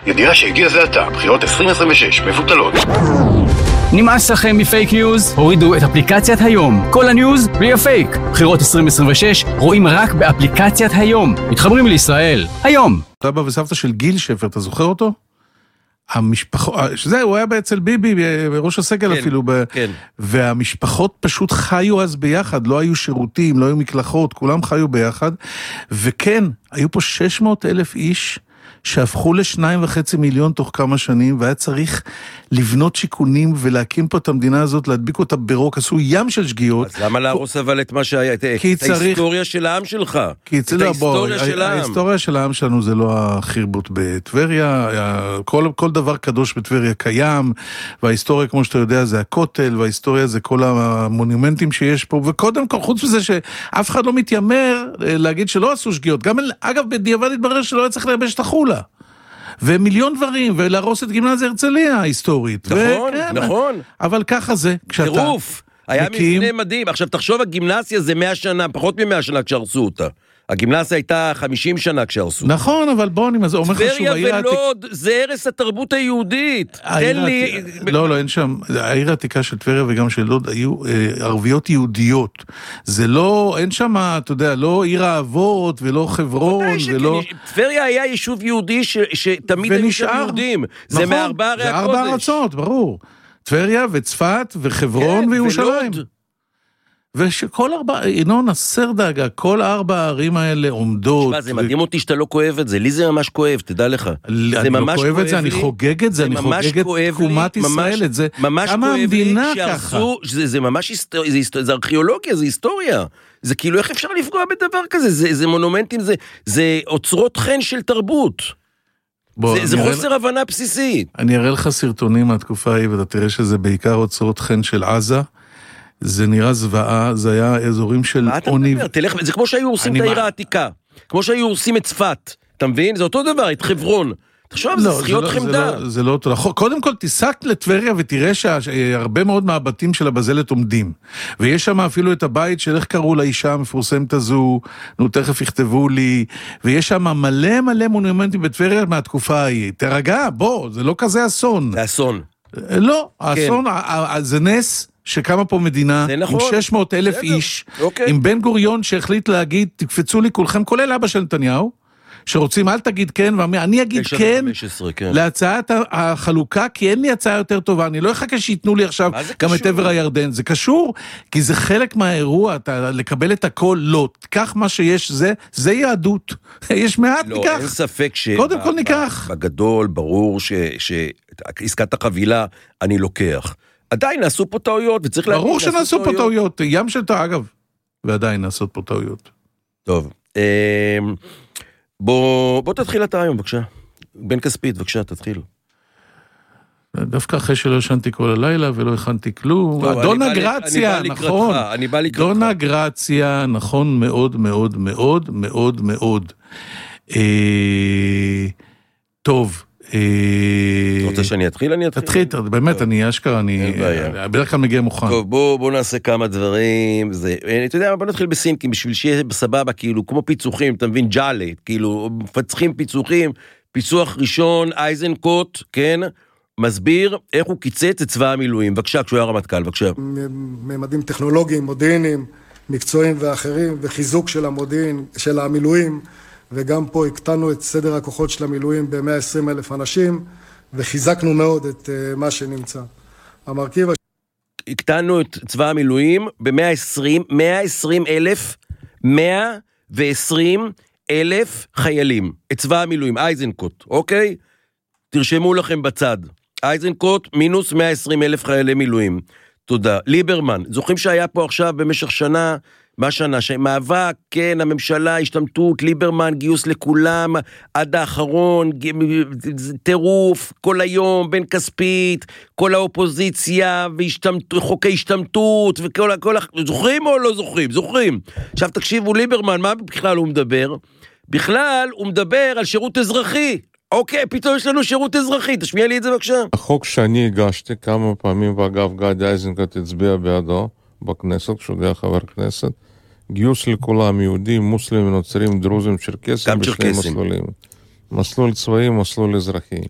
ידיעה שהגיע זה עתה, בחירות 2026 מבוטלות. נמאס לכם מפייק ניוז? הורידו את אפליקציית היום. כל הניוז בלי הפייק. בחירות 2026 רואים רק באפליקציית היום. מתחברים לישראל. היום. סבא וסבתא של גיל שפר, אתה זוכר אותו? הוא היה אצל ביבי, בראש הסגל אפילו, והמשפחות פשוט חיו אז ביחד, לא היו שירותים, לא היו מקלחות, כולם חיו ביחד, וכן, היו פה 600,000 איש, שהפכו ל2.5 מיליון תוך כמה שנים, והיה צריך לבנות שיכונים ולהקים פה את המדינה הזאת, להדביק אותה ברוק, עשו ים של שגיאות. אז למה להרוס אבל את מה שהיה, את ההיסטוריה של העם שלך? את ההיסטוריה של העם. ההיסטוריה של העם שלנו זה לא החרבות בטבריה, כל דבר קדוש בטבריה קיים, וההיסטוריה כמו שאתה יודע זה הכותל, וההיסטוריה זה כל המונומנטים שיש פה, וקודם כל חוץ מזה שאף אחד לא מתיימר להגיד שלא עשו שגיאות, גם אגב בדיעבד התברר שלא היה צריך לייבש את החולה. ומיליון דברים, ולהרוס את גימנסיה הרצליה ההיסטורית. נכון, נכון. אבל ככה זה, כשאתה... טירוף, היה מבנה מדהים. עכשיו תחשוב, הגימנסיה זה 100 שנה, פחות מ100 שנה כשהרסו אותה. הגימנסיה הייתה 50 שנה כשהרסו. נכון, אבל בוא, אני אומר לך שוב, טבריה ולוד, זה הרס התרבות היהודית. תן לי... לא, אין שם, העיר העתיקה של טבריה וגם של לוד היו ערביות יהודיות. זה לא, אין שם, אתה יודע, לא עיר האבות ולא חברון ולא... טבריה היה יישוב יהודי שתמיד היו שם יהודים. זה מארבע ערי הקודש. זה 4 ארצות, ברור. טבריה וצפת וחברון וירושלים. ושכל 4, ינון, הסר דאגה, כל 4 הערים האלה עומדות. שמה, זה מדהים אותי שאתה לא כואב את זה, לי זה ממש כואב, תדע לך. אני לא כואב את זה, אני חוגג את זה, אני חוגג את תקומת ישראל, את זה. כמה המדינה ככה. זה ממש, זה ארכיאולוגיה, זה היסטוריה. זה כאילו, איך אפשר לפגוע בדבר כזה? זה מונומנטים, זה אוצרות חן של תרבות. זה חוסר הבנה בסיסית. אני אראה לך סרטונים מהתקופה ההיא, ואתה תראה שזה בעיקר אוצרות חן של עזה. זה נראה זוועה, זה היה אזורים של עוני. זה כמו שהיו עושים את העיר העתיקה, כמו שהיו עושים את צפת, אתה מבין? זה אותו דבר, את חברון. תחשוב, זה זכיות חמדה. זה לא אותו. קודם כל תיסק לטבריה ותראה שהרבה מאוד מהבתים של הבזלת עומדים. ויש שם אפילו את הבית של איך קראו לאישה המפורסמת הזו, נו תכף יכתבו לי, ויש שם מלא מלא מונומנטים בטבריה מהתקופה ההיא. תרגע, בוא, זה לא כזה אסון. זה אסון. לא, האסון, זה נס. שקמה פה מדינה עם 600,000 איש, עם בן גוריון שהחליט להגיד, תקפצו לי כולכם, כולל אבא של נתניהו, שרוצים, אל תגיד כן, ואני אגיד כן להצעת החלוקה, כי אין לי הצעה יותר טובה, אני לא אחכה שיתנו לי עכשיו גם את עבר הירדן, זה קשור, כי זה חלק מהאירוע, לקבל את הכל, לא, תיקח מה שיש, זה יהדות, יש מעט, ניקח. לא, אין ספק קודם כל ניקח. בגדול, ברור שעסקת החבילה, אני לוקח. עדיין נעשו פה טעויות, וצריך להגיד... ברור שנעשו פה טעויות, ים של טעה, אגב, ועדיין נעשו פה טעויות. טוב, בוא תתחיל אתה היום, בבקשה. בן כספית, בבקשה, תתחיל. דווקא אחרי שלא ישנתי כל הלילה, ולא הכנתי כלום. דונה גרציה, נכון. אני בא לקראתך. דונה גרציה, נכון מאוד, מאוד, מאוד, מאוד, מאוד. טוב, אתה רוצה שאני אתחיל? אני אתחיל. תתחיל, באמת, אני אשכרה, אני בדרך כלל מגיע מוכן. טוב, בוא נעשה כמה דברים. אתה יודע, בוא נתחיל בסינקים, בשביל שיהיה בסבבה, כאילו, כמו פיצוחים, אתה מבין, ג'אלה, כאילו, מפצחים פיצוחים, פיצוח ראשון, אייזנקוט, כן, מסביר איך הוא קיצץ את צבא המילואים. בבקשה, כשהוא היה רמטכ"ל, בבקשה. ממדים טכנולוגיים, מודיעיניים, מקצועיים ואחרים, וחיזוק של המודיעין, של המילואים, וגם פה הקטנו את סדר הכוחות של המילואים ב-120,000 אנשים, וחיזקנו מאוד את מה שנמצא. המרכיב... הקטנו את צבא המילואים ב-120,000 חיילים. את צבא המילואים, אייזנקוט, אוקיי? תרשמו לכם בצד. אייזנקוט מינוס 120,000 חיילי מילואים. תודה. ליברמן, זוכרים שהיה פה עכשיו במשך שנה... מה שנה? שמאבק, כן, הממשלה, השתמטות, ליברמן, גיוס לכולם, עד האחרון, טירוף, כל היום, בן כספית, כל האופוזיציה, חוק ההשתמטות, וכל, זוכרים או לא זוכרים? זוכרים. עכשיו תקשיבו, ליברמן, מה בכלל הוא מדבר? בכלל הוא מדבר על שירות אזרחי. אוקיי, פתאום יש לנו שירות אזרחי, תשמיע לי את זה בבקשה. החוק שאני הגשתי כמה פעמים, ואגב גדי איזנקוט הצביע בעדו, בכנסת, כשהוא היה חבר כנסת, גיוס לכולם, יהודים, מוסלמים, נוצרים, דרוזים, צ'רקסים, בשני מסלולים. מסלול צבאי, מסלול אזרחי.